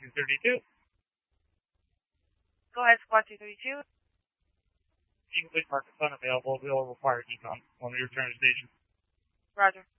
232. Go ahead, Squad 232. Incomplete mark is unavailable. We'll require decon when we return to station. Roger.